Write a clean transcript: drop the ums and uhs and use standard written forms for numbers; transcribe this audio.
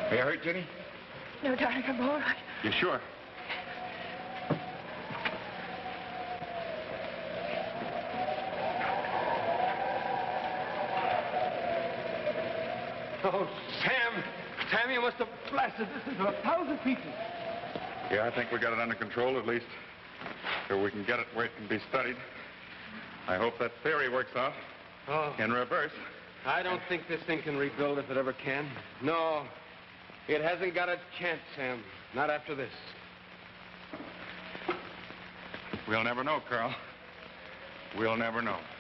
Are you hurt, Jenny? No, darling, I'm all right. You sure? Oh, Sam! Sam, you must have blasted this into 1,000 pieces. Yeah, I think we got it under control, at least. So we can get it where it can be studied. I hope that theory works out. Oh. In reverse. I don't think this thing can rebuild if it ever can. No. It hasn't got a chance, Sam. Not after this. We'll never know, Carl. We'll never know.